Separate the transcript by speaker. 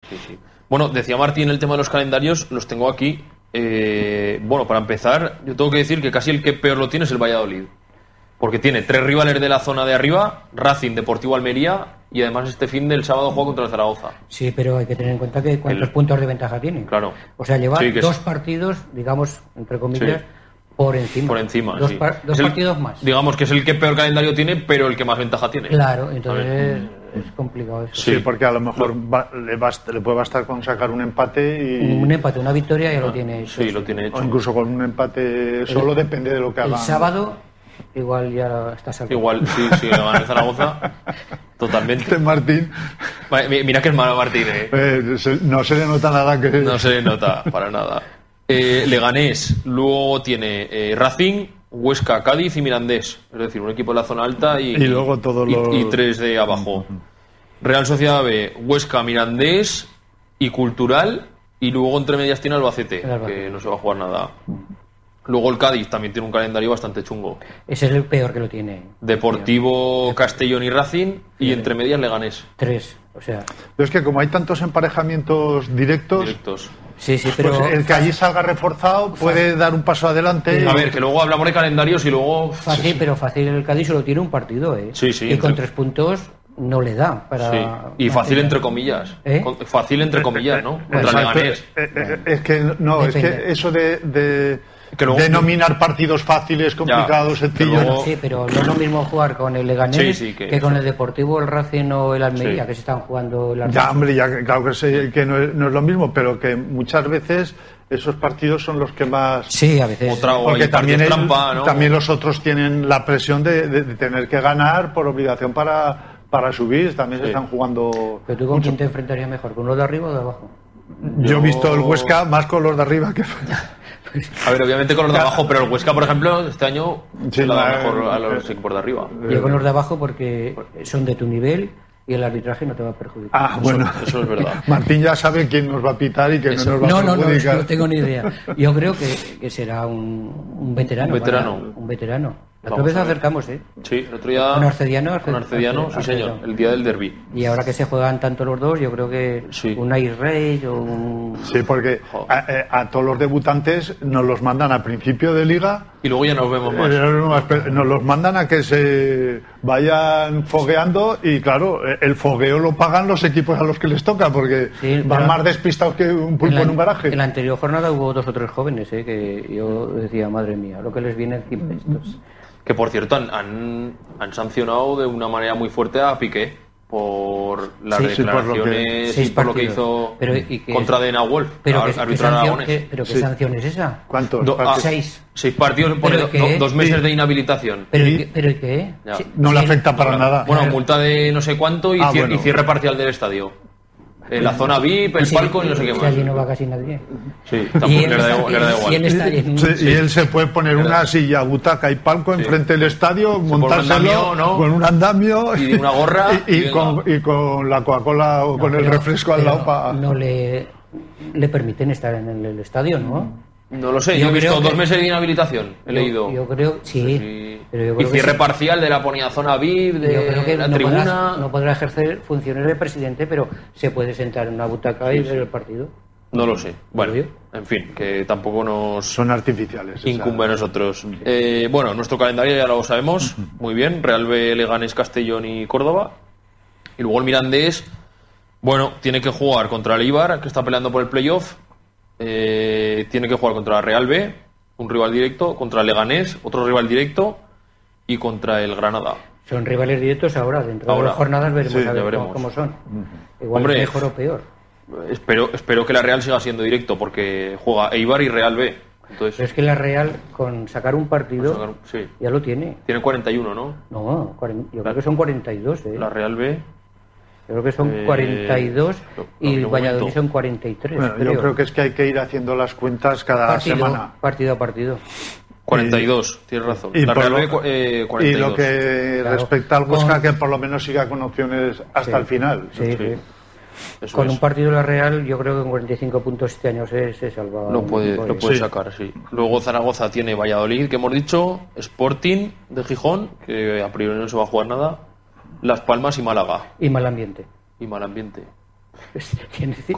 Speaker 1: Sí. Bueno, decía Martín el tema de los calendarios, los tengo aquí. Bueno, para empezar, yo tengo que decir que casi el que peor lo tiene es el Valladolid. Porque tiene 3 rivales de la zona de arriba, Racing, Deportivo Almería, y además este fin del sábado juega contra el Zaragoza.
Speaker 2: Sí, pero hay que tener en cuenta que cuántos puntos de ventaja tiene.
Speaker 1: Claro.
Speaker 2: O sea, lleva 2 partidos, digamos, entre comillas, por encima.
Speaker 1: Por encima,
Speaker 2: dos partidos más.
Speaker 1: Digamos que es el que peor calendario tiene, pero el que más ventaja tiene.
Speaker 2: Claro, entonces es complicado eso.
Speaker 3: Sí, porque a lo mejor le puede bastar con sacar un empate y...
Speaker 2: Un empate, una victoria ya lo tiene hecho.
Speaker 1: Sí, lo tiene hecho.
Speaker 3: O incluso con un empate solo depende de lo que hagan.
Speaker 2: El sábado igual ya está salvado.
Speaker 1: Igual, sí, le gana el Zaragoza. Totalmente.
Speaker 3: Martín.
Speaker 1: Mira que es malo Martín,
Speaker 3: no se le nota nada que...
Speaker 1: No se le nota, para nada. Leganés, luego tiene Racing, Huesca, Cádiz y Mirandés. Es decir, un equipo de la zona alta y
Speaker 3: luego todos
Speaker 1: y 3 de abajo. Real Sociedad B, Huesca, Mirandés y Cultural. Y luego entre medias tiene Albacete, que no se va a jugar nada. Luego el Cádiz también tiene un calendario bastante chungo.
Speaker 2: Ese es el peor que lo tiene.
Speaker 1: Deportivo, Castellón y Racing, y entre medias Leganés.
Speaker 2: 3, o sea...
Speaker 3: Pero es que como hay tantos emparejamientos directos.
Speaker 2: Sí, pero...
Speaker 3: Pues el que allí salga reforzado puede dar un paso adelante.
Speaker 1: A ver, que luego hablamos de calendarios y luego...
Speaker 2: Fácil, pero fácil el Cádiz solo tiene un partido,
Speaker 1: Sí.
Speaker 2: Y con 3 puntos... no le da para...
Speaker 1: Sí. Y fácil entre comillas. Fácil entre comillas, ¿no? Contra Leganés.
Speaker 3: Es que no, es que eso de denominar partidos fáciles, complicados, sencillos.
Speaker 2: Luego... Sí, pero no es lo mismo jugar con el Leganés que con el Deportivo, el Racing o el Almería, que se están jugando el Arsenal.
Speaker 3: Ya, hombre, claro que sé que no es lo mismo, pero que muchas veces esos partidos son los que más...
Speaker 2: Sí, a veces.
Speaker 3: Porque también los otros tienen la presión de tener que ganar por obligación para subir, también se están jugando...
Speaker 2: ¿Pero tú con quién te enfrentarías mejor, con los de arriba o de abajo?
Speaker 3: Yo he visto el Huesca más con los de arriba que...
Speaker 1: A ver, obviamente con los de abajo, pero el Huesca, por ejemplo, este año se le da mejor a los equipos de arriba.
Speaker 2: Yo con los de abajo porque son de tu nivel y el arbitraje no te va a perjudicar.
Speaker 1: Bueno, eso es verdad.
Speaker 3: Martín ya sabe quién nos va a pitar y quién no nos va a perjudicar.
Speaker 2: No tengo ni idea. Yo creo que será un veterano. Un veterano. La otra vez acercamos,
Speaker 1: Sí, el otro día...
Speaker 2: Con Arcediano,
Speaker 1: sí señor, el día del derbi.
Speaker 2: Y ahora que se juegan tanto los dos, yo creo que un Ice Rey o un...
Speaker 3: Sí, porque a todos los debutantes nos los mandan al principio de liga...
Speaker 1: Y luego ya nos vemos más.
Speaker 3: Nos los mandan a que se vayan fogueando y claro, el fogueo lo pagan los equipos a los que les toca, porque van más despistados que un pulpo en un garaje.
Speaker 2: En la anterior jornada hubo 2 o 3 jóvenes, que yo decía, madre mía, lo que les viene encima estos...
Speaker 1: Que por cierto han sancionado de una manera muy fuerte a Piqué por las declaraciones por lo que hizo contra Dena Wolf, arbitrar aragonés.
Speaker 2: ¿Pero qué sanción es esa?
Speaker 3: ¿Cuántos?
Speaker 2: 6
Speaker 1: partidos, pone 2 meses de inhabilitación.
Speaker 2: ¿Pero qué?
Speaker 3: No le afecta para nada.
Speaker 1: Bueno, multa de no sé cuánto y cierre parcial del estadio. La zona VIP, el palco y no sé qué más.
Speaker 2: Allí no va casi nadie.
Speaker 1: Sí, tampoco le da igual.
Speaker 3: Y él se puede poner una silla, butaca y palco enfrente del estadio, montárselo con un andamio
Speaker 1: y una gorra
Speaker 3: y con la Coca-Cola o con el refresco al lado.
Speaker 2: No le permiten estar en el estadio, ¿no?
Speaker 1: No lo sé, yo he visto 2 meses de inhabilitación, he leído.
Speaker 2: Yo creo, pero yo creo
Speaker 1: y cierre parcial de la ponía zona VIP, de la tribuna.
Speaker 2: No podrá ejercer funciones de presidente, pero se puede sentar en una butaca y ver el partido.
Speaker 1: No lo sé. Bueno, en fin, que tampoco nos...
Speaker 3: Son artificiales.
Speaker 1: Incumbe a nosotros. Bueno, nuestro calendario ya lo sabemos muy bien. Real B, Leganés, Castellón y Córdoba. Y luego el Mirandés, bueno, tiene que jugar contra el Eibar, que está peleando por el playoff. Tiene que jugar contra la Real B, un rival directo, contra el Leganés, otro rival directo, y contra el Granada.
Speaker 2: Son rivales directos ahora, dentro de las jornadas veremos cómo son. Igual mejor o peor.
Speaker 1: Espero que la Real siga siendo directo, porque juega Eibar y Real B. Entonces,
Speaker 2: pero es que la Real, con sacar un partido, ya lo tiene.
Speaker 1: Tiene 41, ¿no?
Speaker 2: No, yo creo que son 42.
Speaker 1: La Real B...
Speaker 2: Creo que son 42 y el Valladolid son 43.
Speaker 3: Bueno, yo creo que es que hay que ir haciendo las cuentas cada semana.
Speaker 2: Partido a partido.
Speaker 1: 42, tienes razón. La Real B, 42.
Speaker 3: Y lo que respecta al Huesca, que por lo menos siga con opciones hasta el final.
Speaker 2: Con un partido la Real, yo creo que con 45 puntos este año se salva.
Speaker 1: Lo puede sacar, sí. Luego Zaragoza tiene Valladolid, que hemos dicho, Sporting de Gijón, que a priori no se va a jugar nada, Las Palmas y Málaga.
Speaker 2: Y mal ambiente.